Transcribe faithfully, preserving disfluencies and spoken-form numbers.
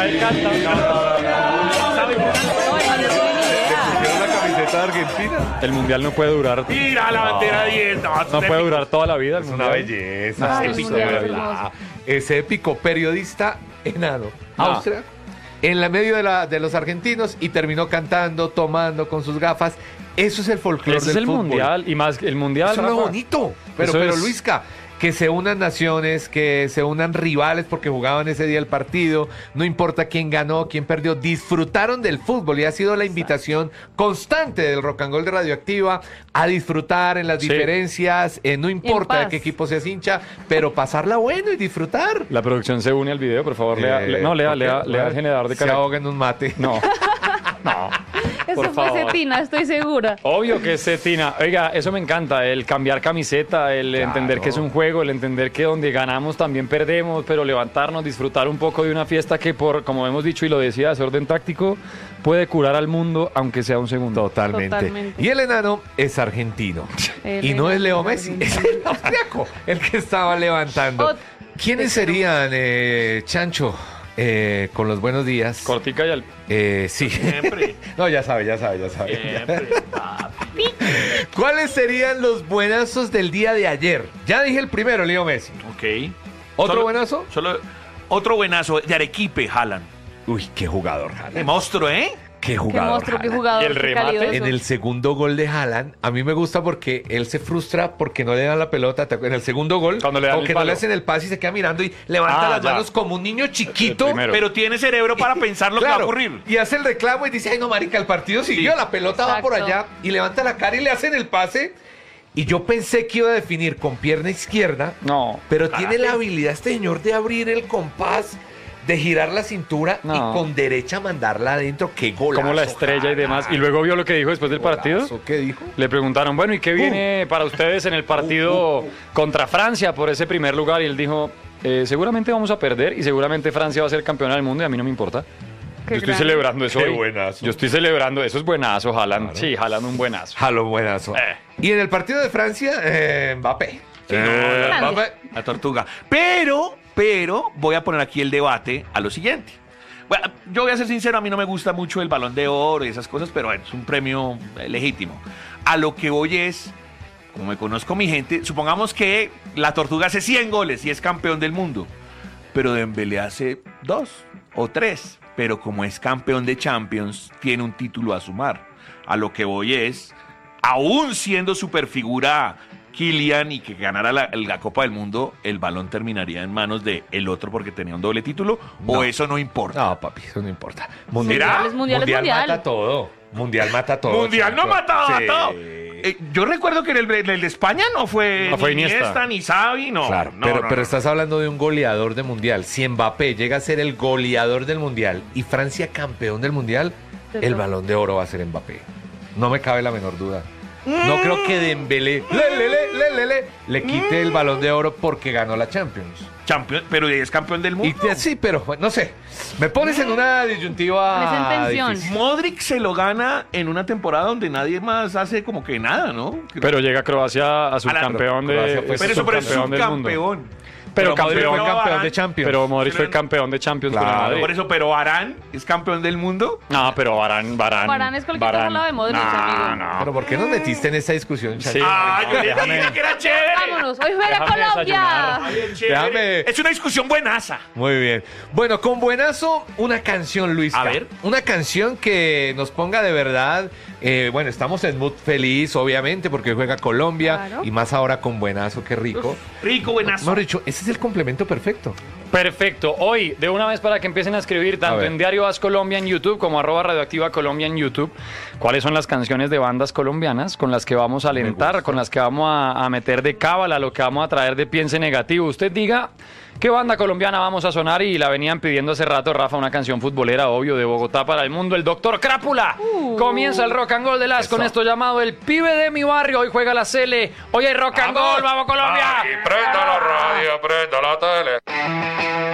él canta. No, no, no. ¿Sabe? ¿Pusieron la camiseta de Argentina? El mundial no puede durar. Mira la bandera diez. No, No puede durar toda la vida el Es una mundial. belleza. Ay, es es épico, de hermoso. verdad. Es épico. Periodista enano. Ah. Austria. En la medio de, la, de los argentinos y terminó cantando, tomando con sus gafas. Eso es el folclore Ese del es el fútbol. mundial y más el mundial. Eso es lo Rafa. bonito. Pero, Eso pero es- Luisca, que se unan naciones, que se unan rivales porque jugaban ese día el partido, no importa quién ganó, quién perdió, disfrutaron del fútbol y ha sido la invitación constante del Rock and Roll de Radioactiva a disfrutar en las Sí. diferencias, eh, no importa de paz. qué equipo seas hincha, pero pasarla bueno y disfrutar. La producción se une al video, por favor, lea, Eh, le- no, lea, ¿por qué? lea, lea el generador de Se Caracas. ahoga en un mate. No, no. Eso Por fue favor. Cetina, estoy segura. Obvio que es Cetina. Oiga, eso me encanta, el cambiar camiseta, el Claro. entender que es un juego, el entender que donde ganamos también perdemos, pero levantarnos, disfrutar un poco de una fiesta que por, como hemos dicho y lo decía, ese orden táctico, puede curar al mundo aunque sea un segundo. Totalmente. Totalmente. Y el enano es argentino. El y no es Leo enano es Messi, es el austriaco el que estaba levantando. Ot- ¿Quiénes serían, eh, Chancho, eh, con los buenos días? Cortica y al... Eh, sí. Siempre. No, ya sabe, ya sabe, ya sabe. Siempre, papi. ¿Cuáles serían los buenazos del día de ayer? Ya dije el primero, Leo Messi. Ok. ¿Otro Solo- buenazo? Solo otro buenazo de Arequipe, Haaland. Uy, qué jugador, Qué Haaland. monstruo, ¿eh? Qué Qué jugador. monstruo, qué Haaland. jugador. Y el qué remate calidoso. En el segundo gol de Haaland, a mí me gusta porque él se frustra porque no le dan la pelota. ¿Te acuerdas? En el segundo gol, Cuando le dan como el que no palo. le hacen el pase y se queda mirando y levanta Ah, las ya. manos como un niño chiquito. El primero. Pero tiene cerebro para pensar lo que va a Claro, ocurrir. y hace el reclamo y dice, ay no, marica, el partido siguió, Sí. la pelota va por Exacto. allá y levanta la cara y le hacen el pase. Y yo pensé que iba a definir con pierna izquierda, No. pero Carajo. tiene la habilidad este señor de abrir el compás, de girar la cintura No. y con derecha mandarla adentro. Qué golazo. Como la estrella y demás. Y luego vio lo que dijo después del partido. Golazo, ¿qué dijo? Le preguntaron, bueno, ¿y qué viene para ustedes en el partido contra Francia por ese primer lugar? Y él dijo, eh, seguramente vamos a perder y seguramente Francia va a ser campeona del mundo y a mí no me importa. Qué Yo estoy grande. celebrando eso Qué hoy. buenazo. Yo estoy celebrando, eso es buenazo, Haaland. Sí, Haaland un buenazo. Jalo, buenazo. Eh. Y en el partido de Francia, eh, Mbappé. Sí, no, Eh, Francia. Mbappé. La tortuga. Pero, pero, voy a poner aquí el debate a lo siguiente. Bueno, yo voy a ser sincero, a mí no me gusta mucho el Balón de Oro y esas cosas, pero bueno, es un premio eh, legítimo. A lo que voy es, como me conozco mi gente, supongamos que la tortuga hace cien goles y es campeón del mundo, pero Dembélé hace dos o tres, pero como es campeón de Champions, tiene un título a sumar. A lo que voy es, aún siendo superfigura Kylian y que ganara la, la Copa del Mundo, el balón terminaría en manos de el otro porque tenía un doble título, No. o eso no importa. No, papi, eso no importa. Mundial es mundial, es mundial. mata todo. Mundial mata todo. Mundial no Chancho. mataba Sí. todo. Eh, yo recuerdo que en el, en el de España no fue, No fue ni Iniesta. Iniesta ni Xavi, no. Claro, no, pero, no, pero no. estás hablando de un goleador de mundial. Si Mbappé llega a ser el goleador del mundial y Francia campeón del mundial, De el todo. balón de oro va a ser Mbappé. No me cabe la menor duda. No creo que Dembélé le, le, le, le, le, le, le quite el balón de oro porque ganó la Champions. Campeón, pero es campeón del Y mundo. te- sí, pero bueno, no sé. Me pones en una disyuntiva. Pones en tensión. difícil. Modric se lo gana en una temporada donde nadie más hace como que nada, ¿no? Pero llega Croacia a subcampeón Croacia de, fue pero eso, pero es subcampeón del mundo. subcampeón. Pero Modric campeón, fue campeón Varane. de Champions. Pero Modric fue Pero- campeón de Champions con el Claro. Madrid. Por eso, pero Varane es campeón del mundo. No, pero Varane, Varane. Varane es cualquier cosa al lado de Modric, no, amigo. No, Pero ¿por qué nos metiste en esta discusión, Chancho? Sí. Ah, yo le déjame. dije que era chévere. Vámonos, hoy juega Déjame Colombia. desayunar. Ay, es chévere. Déjame- Es una discusión buenaza. Muy bien. Bueno, con buenazo, una canción, Luis. A ver. Una canción que nos ponga de verdad. eh, bueno, estamos en mood feliz, obviamente, porque hoy juega Colombia. Claro. Y más ahora con buenazo, qué rico. Rico, buenazo. Mejor dicho, ese es el complemento perfecto. Perfecto. Hoy, de una vez para que empiecen a escribir, A tanto ver. en Diario As Colombia en YouTube como arroba Radioactiva Colombia en YouTube, cuáles son las canciones de bandas colombianas con las que vamos a alentar, con las que vamos a, a meter de cábala, lo que vamos a traer de piense negativo. Usted diga qué banda colombiana vamos a sonar y la venían pidiendo hace rato, Rafa, una canción futbolera, obvio, de Bogotá para el mundo, el Doctor Crápula. Uh. Comienza el Rock and Roll de las Eso. con esto llamado El Pibe de mi Barrio. Hoy juega la Cele. Hoy hay Rock and Roll. ¡Vamos, Colombia! prenda la radio, prenda la tele.